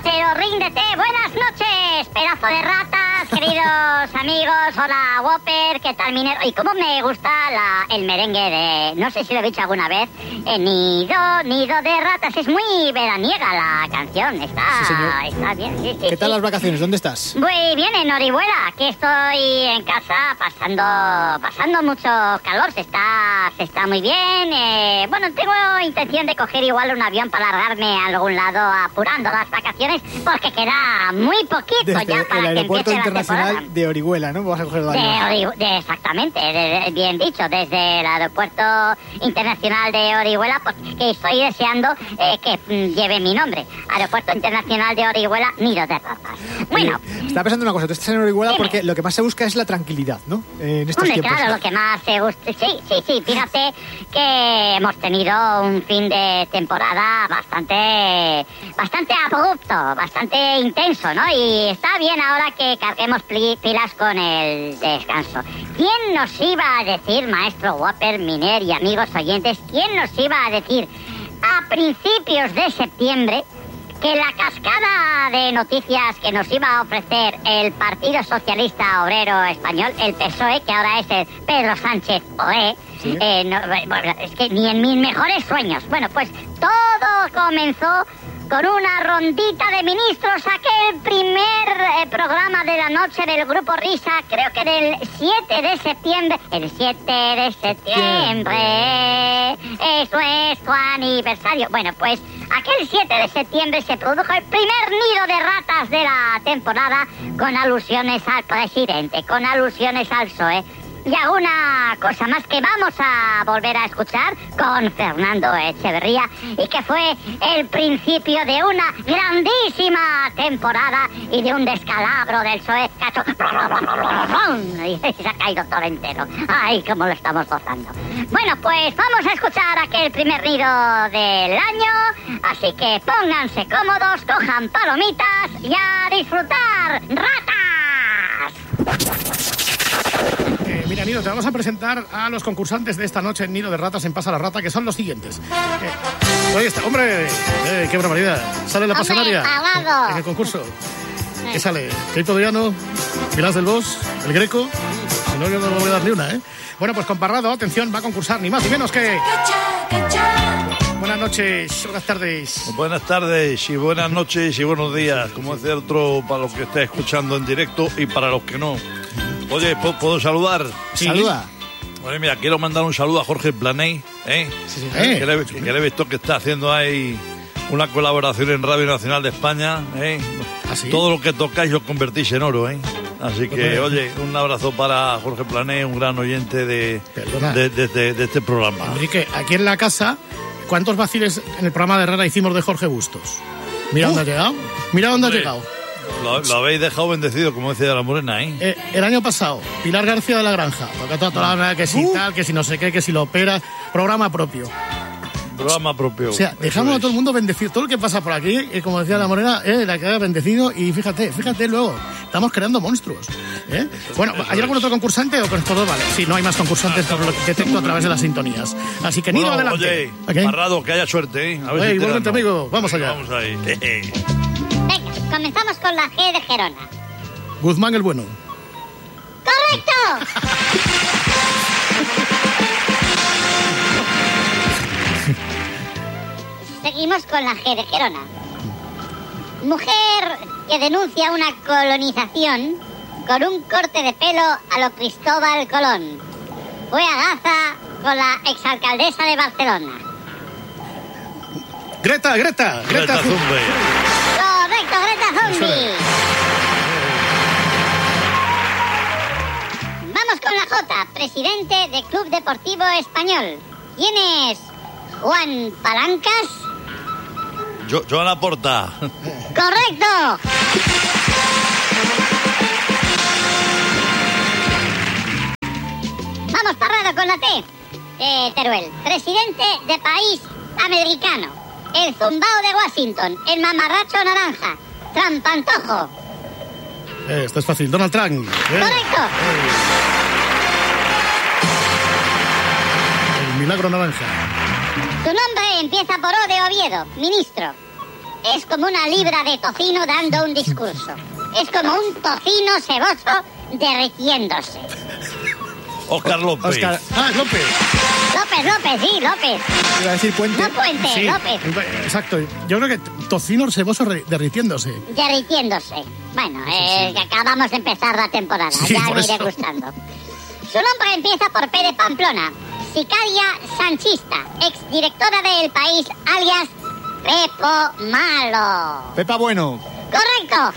pero ríndete. Buenas noches, pedazo de ratas, queridos amigos. Hola, Whopper, ¿qué tal, minero? Y cómo me gusta el merengue de... No sé si lo he dicho alguna vez. Nido de ratas. Es muy veraniega la canción. Está bien, sí. ¿Qué tal las vacaciones? ¿Dónde estás? Muy bien, en Orihuela. Aquí estoy en casa pasando mucho calor. Se está muy bien. Bueno, tengo intención de coger igual un avión para largarme a algún lado apurando las vacaciones, porque queda muy poquito desde ya para el que aeropuerto empiece internacional la temporada. de Orihuela, ¿no? Vas a coger el avión. Exactamente, bien dicho, desde el aeropuerto internacional de Orihuela, pues, que estoy deseando que lleve mi nombre. Aeropuerto internacional de Orihuela, Nido de Ratas. Bueno. Estaba pensando una cosa, tú estás en Orihuela dime. porque lo que más se busca es la tranquilidad, ¿no? En estos Hombre, tiempos. claro, lo que más se gusta... Sí, fíjate que hemos tenido un fin de temporada bastante abrupto, bastante intenso, ¿no? Y está bien ahora que carguemos pilas con el descanso. ¿Quién nos iba a decir, maestro Whopper, Miner y amigos oyentes, quién nos iba a decir a principios de septiembre que la cascada de noticias que nos iba a ofrecer el Partido Socialista Obrero Español, el PSOE, que ahora es el Pedro Sánchez OE, ¿sí? Es que ni en mis mejores sueños. Bueno, pues todo comenzó con una rondita de ministros, aquel primer programa de la noche del Grupo Risa, creo que del 7 de septiembre. El 7 de septiembre, eso es tu aniversario. Bueno, pues aquel 7 de septiembre se produjo el primer nido de ratas de la temporada, con alusiones al presidente, con alusiones al PSOE. Y alguna cosa más que vamos a volver a escuchar con Fernando Echeverría, y que fue el principio de una grandísima temporada y de un descalabro del PSOE que ha hecho... y se ha caído todo entero. Ay, cómo lo estamos gozando. Bueno, pues vamos a escuchar aquel primer nido del año, así que pónganse cómodos, cojan palomitas y a disfrutar. ¡Ratas! Mira, Nido, te vamos a presentar a los concursantes de esta noche en Nido de Ratas en Pasa la Rata, que son los siguientes. Ahí está, hombre, qué barbaridad. Sale la pasionaria en el concurso. ¿Qué sale? Keito Diano, Pilar del Bosch, el Greco. Si no, yo no voy a dar ni una, ¿eh? Bueno, pues con Parrado, atención, va a concursar ni más ni menos que... Buenas noches, buenas tardes. Buenas tardes y buenas noches y buenos días, como decía otro, para los que estés escuchando en directo y para los que no. Oye, ¿puedo saludar? Sí. Saluda. Bueno, mira, quiero mandar un saludo a Jorge Planey, Sí. Que le he visto que está haciendo ahí una colaboración en Radio Nacional de España, ¿Ah, sí? Todo lo que tocáis lo convertís en oro, Así que, oye, un abrazo para Jorge Planey, un gran oyente de este programa. Enrique, aquí en la casa, ¿cuántos vaciles en el programa de Rara hicimos de Jorge Bustos? Mira dónde ha llegado. Mira dónde ha llegado. Lo habéis dejado bendecido, como decía la Morena, El año pasado, Pilar García de la Granja, porque toda la que si tal, que si no sé qué, que si lo opera, programa propio. Programa propio. O sea, dejamos a todo el mundo bendecido. Todo lo que pasa por aquí, como decía la Morena, la queda bendecido. Y fíjate luego, estamos creando monstruos. Bueno, ¿hay algún otro concursante o con estos dos? Vale, sí, no hay más concursantes por lo que detecto a través de las sintonías. Así que Nido, adelante. Oye, Parrado, que haya suerte, A ver si igualmente, amigo, vamos allá. Vamos ahí. Venga, comenzamos con la G de Gerona. Guzmán el bueno. ¡Correcto! Seguimos con la G de Gerona. Mujer que denuncia una colonización con un corte de pelo a lo Cristóbal Colón. Fue a Gaza con la exalcaldesa de Barcelona. Greta Thunberg. Correcto, Greta Thunberg. Vamos con la J, presidente del Club Deportivo Español. ¿Quién es Juan Palancas? Joan Laporta. ¡Correcto! Vamos, Parrado, con la T. Teruel, presidente de país americano. El zumbao de Washington, el mamarracho naranja, Trampantojo. Esto es fácil, Donald Trump. ¡Correcto! El milagro naranja. Su nombre empieza por O de Oviedo, ministro. es como una libra de tocino dando un discurso. Es como un tocino ceboso derritiéndose. Óscar López. Óscar. Ah, López. López, sí, López. Iba a decir Puente. No Puente, Sí, López. exacto. Yo creo que tocino ceboso derritiéndose. Derritiéndose. Bueno, que acabamos de empezar la temporada. Sí, Ya por me iré eso. gustando. Su nombre empieza por P de Pamplona. Sicaria sanchista, exdirectora del País, alias Pepo Malo. Pepa Bueno. ¡Correcto!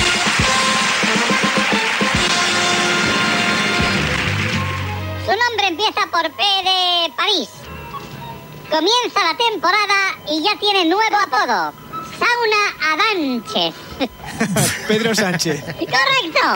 Su nombre empieza por P de París. Comienza la temporada y ya tiene nuevo apodo. Sauna Adanches. Pedro Sánchez. ¡Correcto!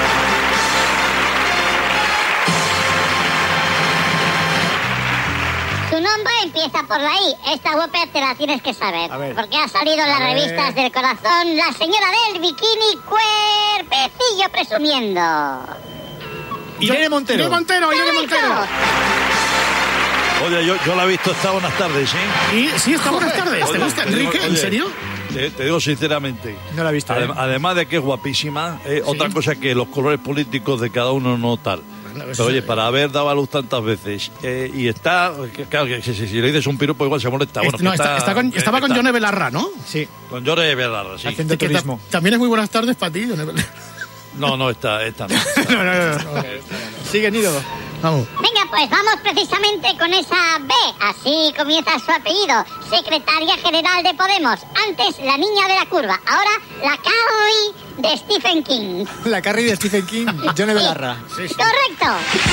Su nombre empieza por la I. Esta guapa te la tienes que saber. A ver. Porque ha salido en las A ver. revistas del corazón la señora del bikini cuerpecillo presumiendo. Irene Montero. Irene Montero. ¡Correcto! Oye, yo la he visto esta buenas tardes, ¿sí? Y sí, está buenas tardes. ¿Te Oye, gusta, te digo- Enrique? ¿En oye, serio? Te digo sinceramente. No la he visto. Además de que es guapísima, otra cosa que los colores políticos de cada uno no tal. Bueno, eso Pero oye, es- para haber dado a luz tantas veces y está, claro, que si le dices un piropo igual se molesta. Bueno, No, que estaba con Yone Belarra, ¿no? Sí. Con Yone Belarra, sí. Haciendo Que turismo. también es muy buenas tardes para ti, Yone Belarra. No, esta no. No. Sigue, Nido. Vamos. Venga, pues vamos precisamente con esa B. Así comienza su apellido. Secretaria General de Podemos. Antes la niña de la curva. Ahora la Carrie de Stephen King. La Carrie de Stephen King. Johnny Belarra. Sí, sí. Correcto.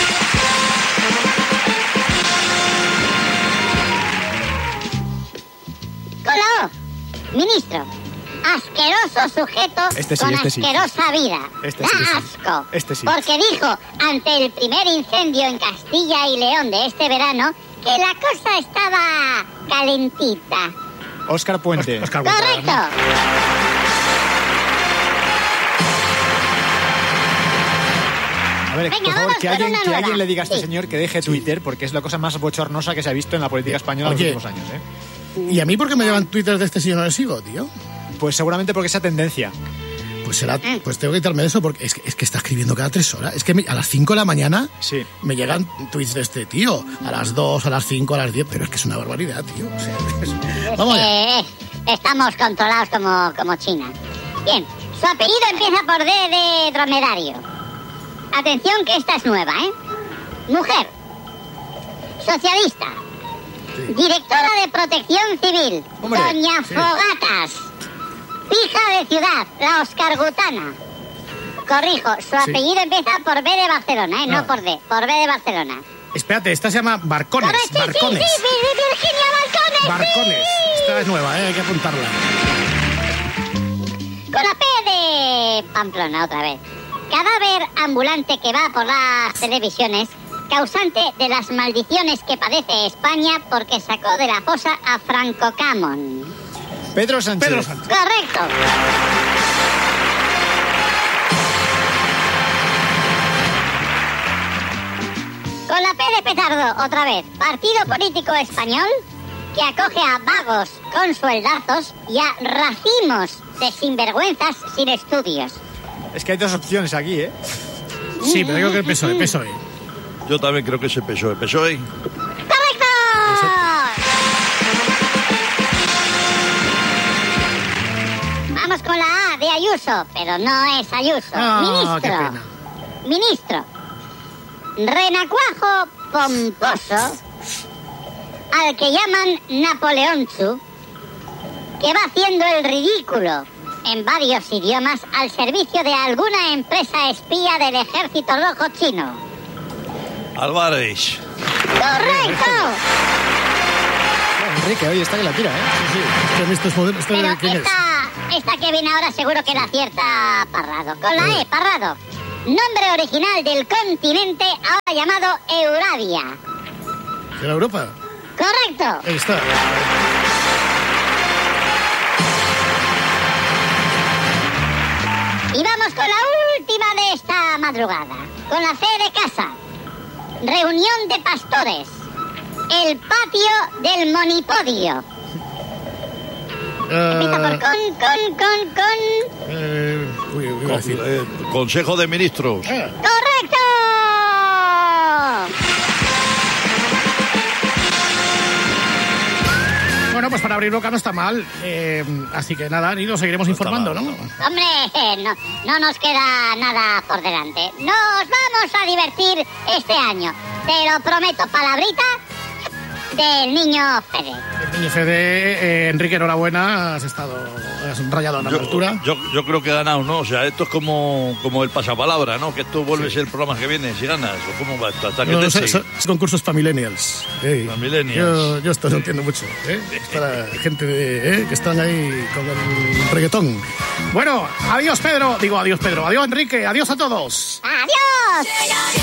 Con la O. Ministro. Asqueroso sujeto Este sí, con este sí. asquerosa vida. Este Da sí, este sí. asco. Este sí. Porque dijo ante el primer incendio en Castilla y León de este verano que la cosa estaba calentita. Óscar Puente. Óscar Correcto. A ver, Venga, por favor, vamos que con alguien, una que nueva. alguien le diga a este Sí. señor que deje Twitter, porque es la cosa más bochornosa que se ha visto en la política española en Oye. los últimos años. ¿Y a mí por qué me llevan Twitter de este señor no le sigo, tío? Pues seguramente porque esa tendencia. Pues pues tengo que quitarme de eso porque es que está escribiendo cada 3 horas. Es que a las 5 de la mañana Sí. me llegan tweets de este tío. A las 2, a las 5, a las 10. Pero es que es una barbaridad, tío. O sea, vamos allá. Estamos controlados como China. Bien, su apellido empieza por D de dromedario. Atención que esta es nueva, ¿eh? Mujer. Socialista. Directora de Protección Civil. Hombre, Doña sí. Fogatas. Hija de ciudad, la Oscargutana. Corrijo, su apellido empieza por B de Barcelona, ¿eh? No Ah. por D, por B de Barcelona. Espérate, esta se llama Barcones. Correcto, sí, Barcones. sí, Virginia Barcones. Barcones. sí. Esta es nueva, hay que apuntarla. Con la P de Pamplona otra vez. Cadáver ambulante que va por las televisiones, causante de las maldiciones que padece España porque sacó de la fosa a Franco Camón. Pedro Sánchez. Pedro Sánchez. Correcto. Con la P de petardo, otra vez. Partido político español que acoge a vagos con sueldazos y a racimos de sinvergüenzas sin estudios. Es que hay dos opciones aquí, ¿eh? Sí, pero yo creo que el PSOE. Yo también creo que es el PSOE. PSOE. ¡Correcto! Vamos con la A de Ayuso, pero no es Ayuso. Ah, qué Ministro. pena. Ministro. Renacuajo pomposo, al que llaman Napoleonchu, que va haciendo el ridículo en varios idiomas al servicio de alguna empresa espía del Ejército Rojo Chino. Álvarez. ¡Correcto! Enrique, oye, está que la tira, ¿eh? Sí, sí. ¿Quién es estos modelos? Pero ¿Quién es? esta que viene ahora seguro que la acierta Parrado. Con la E, Parrado. Nombre original del continente ahora llamado Euradia. ¿De la Europa? ¡Correcto! Ahí está. Y vamos con la última de esta madrugada. Con la C de casa. Reunión de pastores. El patio del monipodio. Empieza por iba a decir. Consejo de Ministros. ¡Correcto! Bueno, pues para abrir boca no está mal. Así que nada, Nido, seguiremos informando, ¿no? Hombre, no nos queda nada por delante. Nos vamos a divertir este año. Te lo prometo, palabrita del niño Fede. El niño Fede, Enrique, enhorabuena. Has rayado la altura. Yo creo que he ganado, ¿no? O sea, esto es como el pasapalabra, ¿no? Que esto vuelve a ser el programa que viene, si ganas. ¿O cómo va esto? Hasta que ese concurso es para millennials. Para millennials. Yo esto no entiendo mucho. Es para gente que están ahí con el reggaetón. Bueno, adiós Pedro. Adiós Enrique. Adiós a todos. ¡Adiós!